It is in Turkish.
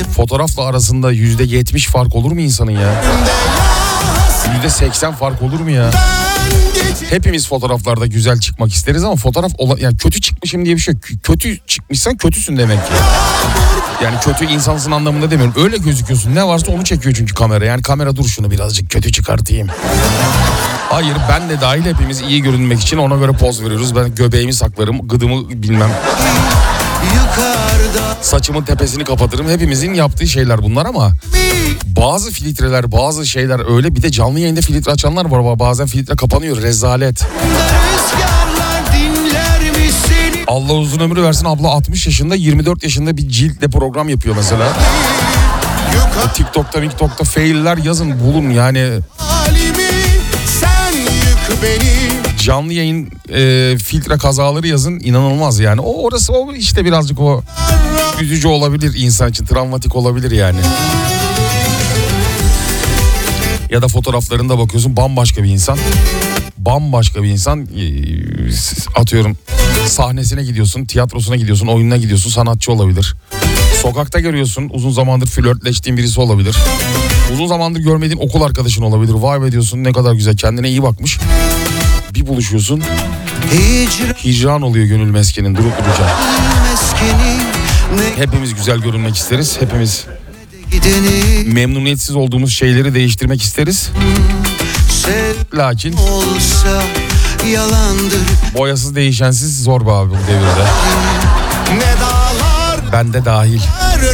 fotoğrafla arasında %70 fark olur mu insanın ya? %80 fark olur mu ya? Hepimiz fotoğraflarda güzel çıkmak isteriz ama fotoğraf yani kötü çıkmışım diye bir şey yok. Kötü çıkmışsan kötüsün demek ki. Yani kötü insansın anlamında demiyorum. Öyle gözüküyorsun. Ne varsa onu çekiyor çünkü kamera. Yani kamera dur şunu birazcık kötü çıkartayım. Hayır, ben de dahil hepimiz iyi görünmek için ona göre poz veriyoruz. Ben göbeğimi saklarım, gıdımı bilmem. Saçımın tepesini kapatırım. Hepimizin yaptığı şeyler bunlar ama bazı filtreler, bazı şeyler öyle. Bir de canlı yayında filtre açanlar var. Bazen filtre kapanıyor. Rezalet. Allah uzun ömrü versin, abla 60 yaşında 24 yaşında bir ciltle program yapıyor mesela. TikTok'ta failler yazın bulun yani. Canlı yayın filtre kazaları yazın, inanılmaz yani. Orası işte birazcık o üzücü olabilir insan için, travmatik olabilir yani. Ya da fotoğraflarında bakıyorsun bambaşka bir insan. Bambaşka bir insan, atıyorum sahnesine gidiyorsun, tiyatrosuna gidiyorsun, oyununa gidiyorsun, sanatçı olabilir. Sokakta görüyorsun, uzun zamandır flörtleştiğin birisi olabilir. Uzun zamandır görmediğin okul arkadaşın olabilir. Vay be diyorsun, ne kadar güzel, kendine iyi bakmış. Bir buluşuyorsun, hicran oluyor gönül meskenin durup duracak. Hepimiz güzel görünmek isteriz, hepimiz memnuniyetsiz olduğumuz şeyleri değiştirmek isteriz. Lakin boyasız değişensiz zor be abi bu devirde. Ben de dahil.